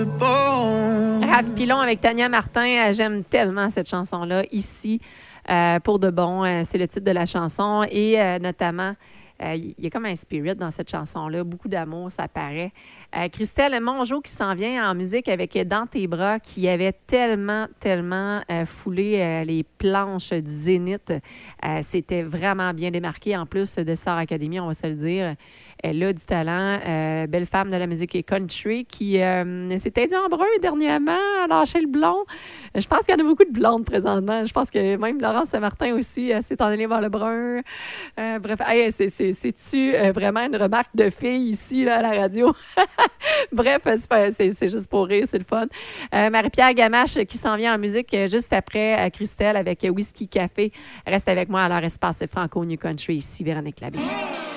the bone. Raph Pilon avec Tania Martin. J'aime tellement cette chanson-là, Ici, pour de bon. C'est le titre de la chanson. Et notamment, il y a comme un spirit dans cette chanson-là. Beaucoup d'amour, ça paraît. Christelle Mongeau qui s'en vient en musique avec Dans tes bras, qui avait tellement foulé les planches du Zénith. C'était vraiment bien démarqué. En plus de Star Academy, on va se le dire. Elle a du talent. Belle femme de la musique country qui s'est induite en brun dernièrement, a lâché le blond. Je pense qu'il y en a beaucoup de blondes présentement. Je pense que même Laurence Saint-Martin aussi s'est en allée vers le brun. Bref, hey, c'est-tu vraiment une remarque de fille ici là, à la radio? Bref, c'est juste pour rire, c'est le fun. Marie-Pierre Gamache qui s'en vient en musique juste après Christelle avec Whisky Café. Reste avec moi à leur espace franco New Country ici, Véronique Labbé.